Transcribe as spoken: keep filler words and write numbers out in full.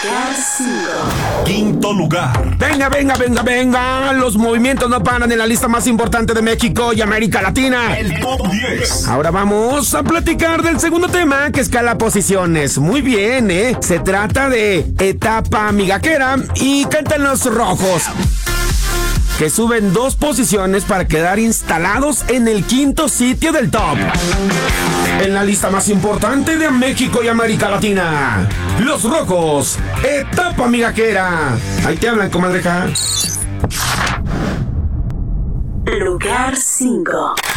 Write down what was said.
Lugar cinco. Quinto lugar. Venga, venga, venga, venga. Los movimientos no paran en la lista más importante de México y América Latina. El top diez. Ahora vamos a platicar del segundo tema que escala posiciones. Muy bien, ¿eh? Se trata de Etapa Migaquera y Cantan los Rojos, que suben dos posiciones para quedar instalados en el quinto sitio del top. En la lista más importante de México y América Latina, Los Rojos, Etapa Migaquera. Ahí te hablan, comadreja. Lugar cinco.